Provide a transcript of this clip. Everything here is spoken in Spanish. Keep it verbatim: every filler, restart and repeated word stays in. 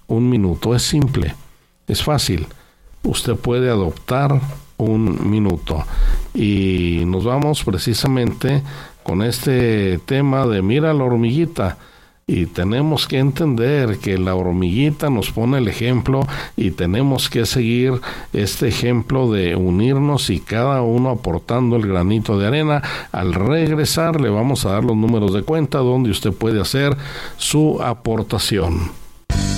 un minuto. Es simple, es fácil. Usted puede adoptar un minuto. Y nos vamos precisamente con este tema de mira la hormiguita. Y tenemos que entender que la hormiguita nos pone el ejemplo y tenemos que seguir este ejemplo de unirnos y cada uno aportando el granito de arena. Al regresar le vamos a dar los números de cuenta donde usted puede hacer su aportación.